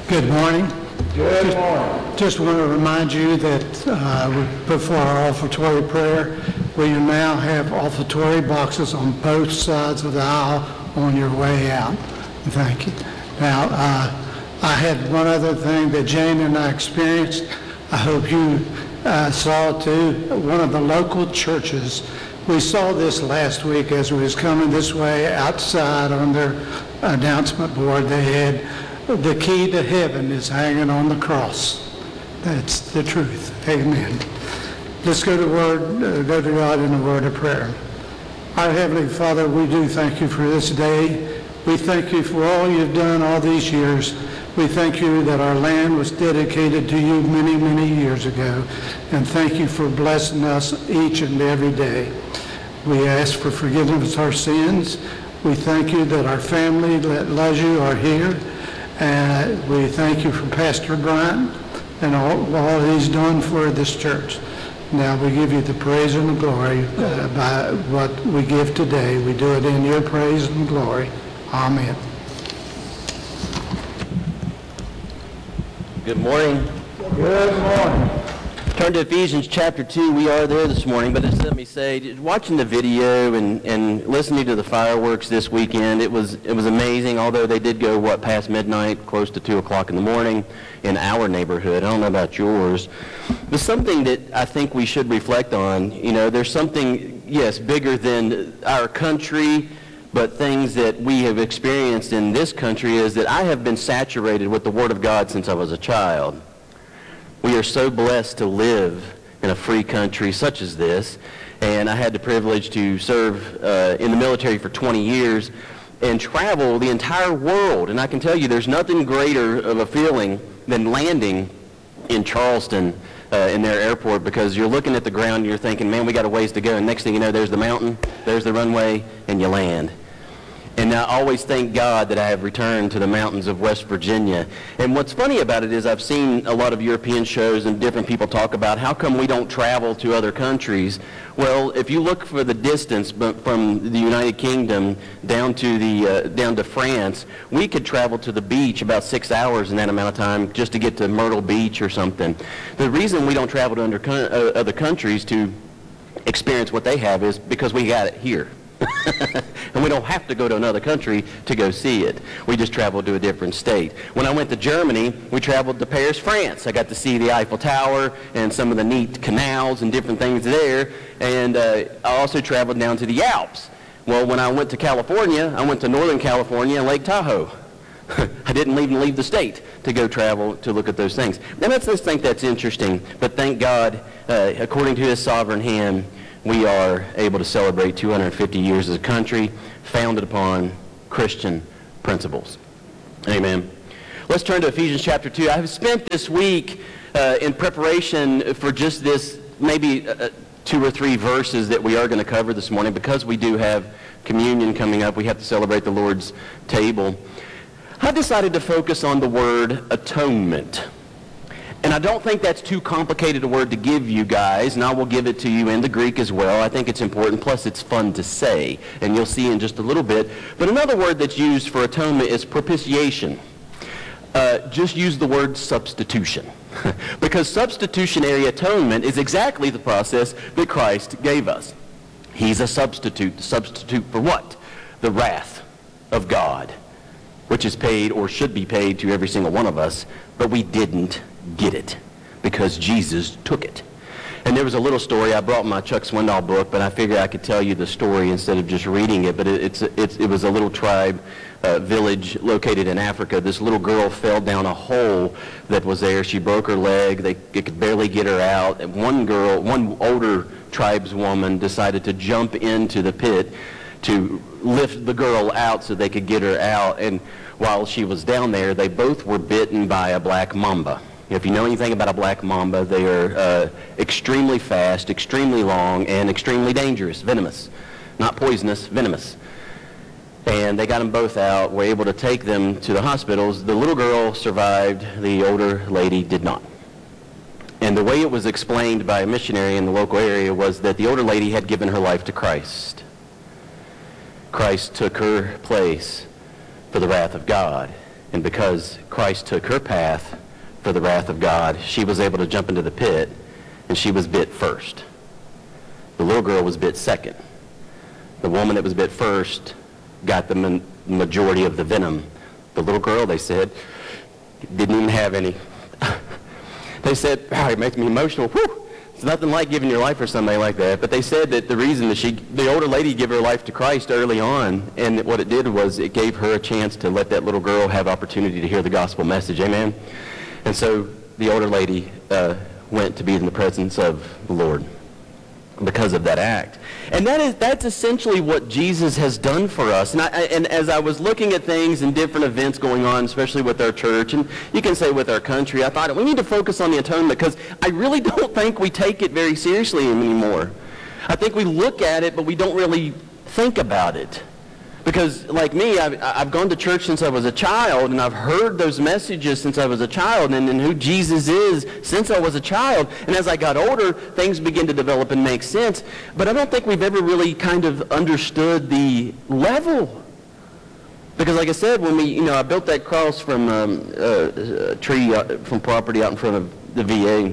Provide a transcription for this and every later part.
Good morning. Good morning. Just want to remind you that before our offertory prayer, we now have offertory boxes on both sides of the aisle on your way out. Thank you. Now, I had one other thing that Jane and I experienced. I hope you saw it too. One of the local churches, we saw this last week as we was coming this way outside on their announcement board. They had the key to heaven is hanging on the cross. That's the truth. Amen. Let's go to God in a word of prayer. Our Heavenly Father, we do thank you for this day. We thank you for all you've done all these years. We thank you that our land was dedicated to you many, many years ago. And thank you for blessing us each and every day. We ask for forgiveness of our sins. We thank you that our family that loves you are here. And we thank you for Pastor Bryant and all he's done for this church. Now we give you the praise and the glory by what we give today. We do it in your praise and glory. Amen. Good morning. Good morning. Turn to Ephesians chapter 2. We are there this morning, but just let me say, watching the video and listening to the fireworks this weekend, it was amazing, although they did go, past midnight, close to 2 o'clock in the morning in our neighborhood. I don't know about yours. But something that I think we should reflect on, there's something, yes, bigger than our country, but things that we have experienced in this country is that I have been saturated with the Word of God since I was a child. We are so blessed to live in a free country such as this, and I had the privilege to serve in the military for 20 years and travel the entire world. And I can tell you there's nothing greater of a feeling than landing in Charleston in their airport, because you're looking at the ground and you're thinking, man, we got a ways to go. And next thing you know, there's the mountain, there's the runway, and you land. And I always thank God that I have returned to the mountains of West Virginia. And what's funny about it is I've seen a lot of European shows and different people talk about how come we don't travel to other countries. Well, if you look for the distance from the United Kingdom down to France, we could travel to the beach about 6 hours in that amount of time just to get to Myrtle Beach or something. The reason we don't travel to other countries to experience what they have is because we got it here. And we don't have to go to another country to go see it. We just traveled to a different state. When I went to Germany, we traveled to Paris, France. I got to see the Eiffel Tower and some of the neat canals and different things there. And I also traveled down to the Alps. Well, when I went to California, I went to Northern California and Lake Tahoe. I didn't even leave the state to go travel to look at those things. And I just think that's interesting. But thank God, according to His sovereign hand, we are able to celebrate 250 years as a country founded upon Christian principles. Amen. Let's turn to Ephesians chapter 2. I have spent this week in preparation for just this, maybe 2 or 3 verses that we are going to cover this morning. Because we do have communion coming up, we have to celebrate the Lord's table. I decided to focus on the word atonement. And I don't think that's too complicated a word to give you guys, and I will give it to you in the Greek as well. I think it's important, plus it's fun to say, and you'll see in just a little bit. But another word that's used for atonement is propitiation. Just use the word substitution. Because substitutionary atonement is exactly the process that Christ gave us. He's a substitute. Substitute for what? The wrath of God, which is paid or should be paid to every single one of us, but we didn't get it because Jesus took it. And there was a little story. I brought my Chuck Swindoll book, but I figured I could tell you the story instead of just reading it. But it was a little tribe village located in Africa. This little girl fell down a hole that was there. She broke her leg. They could barely get her out. And one older tribeswoman decided to jump into the pit to lift the girl out so they could get her out. And while she was down there, they both were bitten by a black mamba. If you know anything about a black mamba, they are extremely fast, extremely long, and extremely dangerous, venomous. Not poisonous, venomous. And they got them both out, were able to take them to the hospitals. The little girl survived, the older lady did not. And the way it was explained by a missionary in the local area was that the older lady had given her life to Christ. Christ took her place for the wrath of God. And because Christ took her path for the wrath of God, she was able to jump into the pit, and she was bit first. The little girl was bit second. The woman that was bit first got the majority of the venom. The little girl, they said, didn't even have any. They said, wow, it makes me emotional. Whew. It's nothing like giving your life for somebody like that. But they said that the reason that the older lady gave her life to Christ early on, and what it did was it gave her a chance to let that little girl have opportunity to hear the gospel message. Amen? And so the older lady went to be in the presence of the Lord because of that act. And that's essentially what Jesus has done for us. And as I was looking at things and different events going on, especially with our church, and you can say with our country, I thought we need to focus on the atonement because I really don't think we take it very seriously anymore. I think we look at it, but we don't really think about it. Because like me, I've gone to church since I was a child, and I've heard those messages since I was a child, and who Jesus is since I was a child. And as I got older, things began to develop and make sense. But I don't think we've ever really kind of understood the level. Because like I said, when I built that cross from a tree from property out in front of the VA.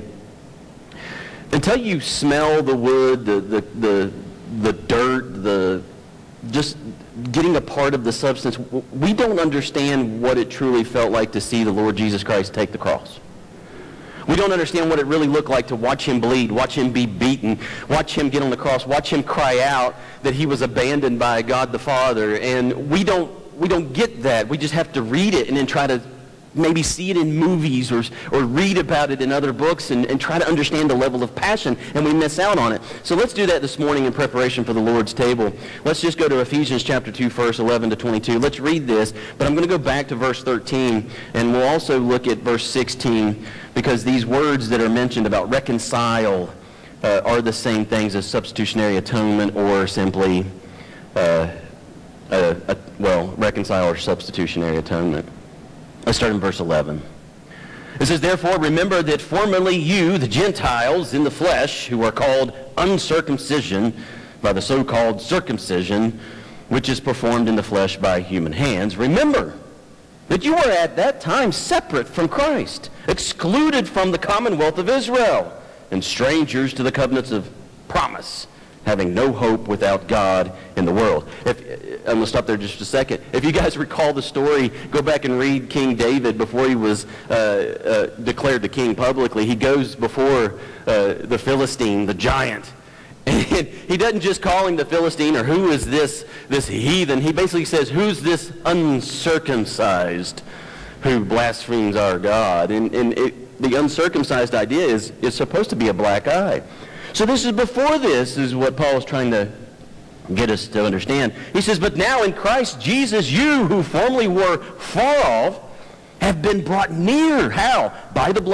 Until you smell the wood, the dirt, just getting a part of the substance, we don't understand what it truly felt like to see the Lord Jesus Christ take the cross. We don't understand what it really looked like to watch him bleed, watch him be beaten, watch him get on the cross, watch him cry out that he was abandoned by God the Father. And we don't get that. We just have to read it and then try to maybe see it in movies or read about it in other books and try to understand the level of passion, and we miss out on it. So let's do that this morning in preparation for the Lord's table. Let's just go to Ephesians chapter 2, verse 11 to 22. Let's read this, but I'm going to go back to verse 13, and we'll also look at verse 16, because these words that are mentioned about reconcile are the same things as substitutionary atonement or simply, reconcile or substitutionary atonement. Let's start in verse 11. It says, therefore, remember that formerly you, the Gentiles in the flesh, who are called uncircumcision by the so-called circumcision, which is performed in the flesh by human hands, remember that you were at that time separate from Christ, excluded from the commonwealth of Israel, and strangers to the covenants of promise, having no hope without God in the world. I'm going to stop there just a second. If you guys recall the story, go back and read King David before he was declared the king publicly. He goes before the Philistine, the giant. And he doesn't just call him the Philistine or who is this heathen. He basically says, who's this uncircumcised who blasphemes our God? And the uncircumcised idea is supposed to be a black eye. So this is what Paul is trying to get us to understand. He says, but now in Christ Jesus, you who formerly were far off have been brought near. How? By the blood